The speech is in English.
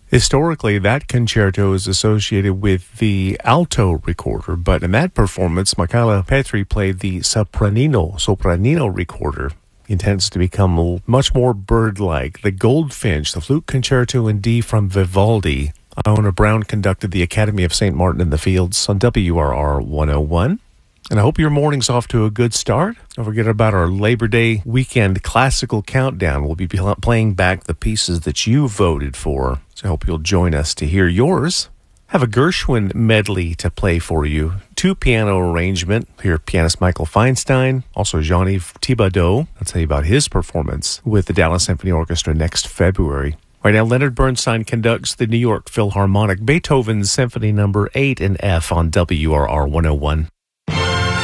Historically, that concerto is associated with the alto recorder, but in that performance, Michaela Petri played the sopranino recorder. He intends to become much more bird-like. The Goldfinch, the flute concerto in D from Vivaldi. Iona Brown conducted the Academy of St. Martin in the Fields on WRR 101. And I hope your morning's off to a good start. Don't forget about our Labor Day weekend classical countdown. We'll be playing back the pieces that you voted for. So I hope you'll join us to hear yours. Have a Gershwin medley to play for you. 2-piano arrangement. Hear pianist Michael Feinstein, also Jean-Yves Thibodeau. I'll tell you about his performance with the Dallas Symphony Orchestra next February. Right now, Leonard Bernstein conducts the New York Philharmonic Beethoven Symphony No. 8 in F on WRR 101.